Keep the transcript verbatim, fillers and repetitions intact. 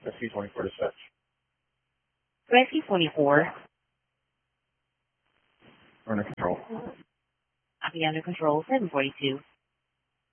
Rescue twenty-four dispatch. Rescue twenty-four. We're under control. Copy under control, seven forty-two.